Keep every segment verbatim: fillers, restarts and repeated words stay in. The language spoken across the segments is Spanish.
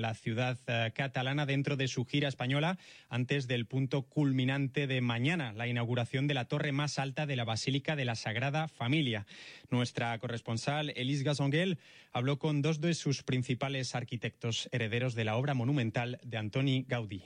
la ciudad eh, catalana dentro de su gira española antes del punto culminante de mañana, la inauguración de la torre más alta de la Basílica de la Sagrada Familia. Nuestra corresponsal Elise Gazonguel habló con dos de sus principales arquitectos herederos de la obra monumental de Antoni Gaudí.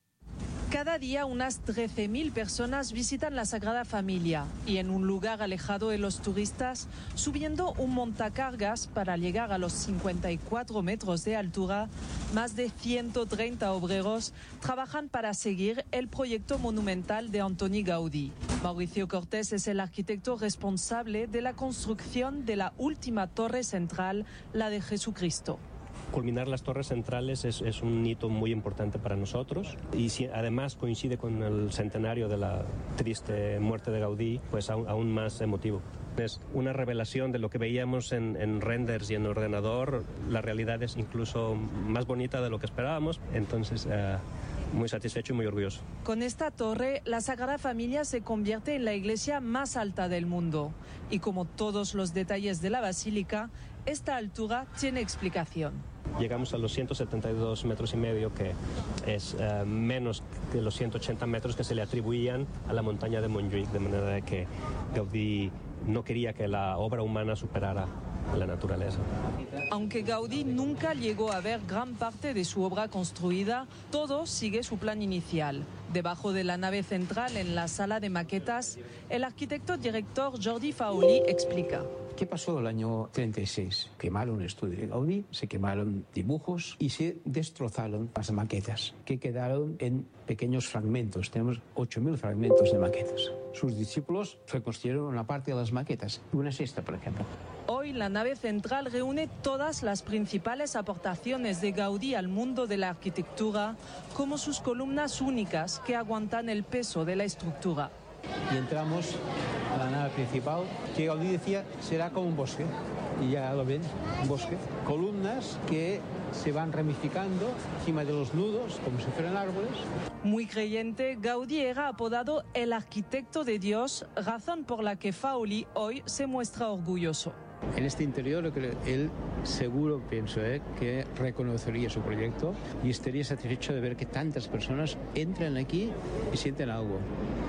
Cada día unas trece mil personas visitan la Sagrada Familia y en un lugar alejado de los turistas, subiendo un montacargas para llegar a los cincuenta y cuatro metros de altura, más de ciento treinta obreros trabajan para seguir el proyecto monumental de Antoni Gaudí. Mauricio Cortés es el arquitecto responsable de la construcción de la última torre central, la de Jesucristo. Culminar las torres centrales es, es un hito muy importante para nosotros y si además coincide con el centenario de la triste muerte de Gaudí, pues aún, aún más emotivo. Es una revelación de lo que veíamos en, en renders y en ordenador. La realidad es incluso más bonita de lo que esperábamos, entonces eh, muy satisfecho y muy orgulloso. Con esta torre, la Sagrada Familia se convierte en la iglesia más alta del mundo y como todos los detalles de la basílica, esta altura tiene explicación. Llegamos a los ciento setenta y dos metros y medio, que es uh, menos que los ciento ochenta metros que se le atribuían a la montaña de Montjuïc, de manera que Gaudí no quería que la obra humana superara la naturaleza. Aunque Gaudí nunca llegó a ver gran parte de su obra construida, todo sigue su plan inicial. Debajo de la nave central, en la sala de maquetas, el arquitecto director Jordi Faoli explica. ¿Qué pasó el año treinta y seis? Quemaron el estudio de Gaudí, se quemaron dibujos y se destrozaron las maquetas, que quedaron en pequeños fragmentos. Tenemos ocho mil fragmentos de maquetas. Sus discípulos reconstruyeron una parte de las maquetas, una es esta, por ejemplo. Hoy la nave central reúne todas las principales aportaciones de Gaudí al mundo de la arquitectura, como sus columnas únicas que aguantan el peso de la estructura. Y entramos a la nave principal, que Gaudí decía será como un bosque, y ya lo ven, un bosque. Columnas que se van ramificando encima de los nudos, como si fueran árboles. Muy creyente, Gaudí era apodado el arquitecto de Dios, razón por la que Faoli hoy se muestra orgulloso. En este interior, lo que él seguro, pienso, ¿eh? que reconocería su proyecto y estaría satisfecho de ver que tantas personas entran aquí y sienten algo.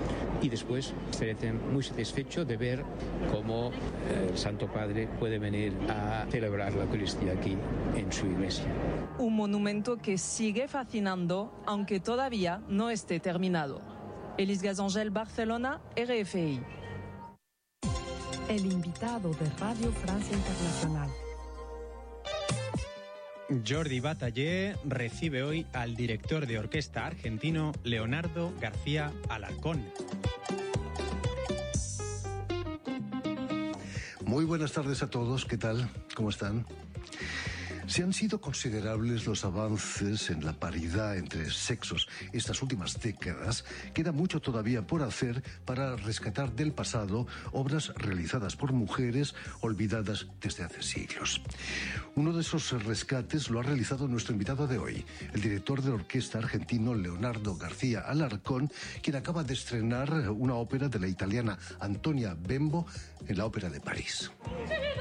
Y después estaría muy satisfecho de ver cómo el Santo Padre puede venir a celebrar la Eucaristía aquí en su iglesia. Un monumento que sigue fascinando, aunque todavía no esté terminado. Elise Gazonguel, Barcelona, R F I. El invitado de Radio Francia Internacional. Jordi Batallé recibe hoy al director de orquesta argentino Leonardo García Alarcón. Muy buenas tardes a todos, ¿qué tal? ¿Cómo están? Si han sido considerables los avances en la paridad entre sexos estas últimas décadas, queda mucho todavía por hacer para rescatar del pasado obras realizadas por mujeres olvidadas desde hace siglos. Uno de esos rescates lo ha realizado nuestro invitado de hoy, el director de orquesta argentino Leonardo García Alarcón, quien acaba de estrenar una ópera de la italiana Antonia Bembo en la Ópera de París.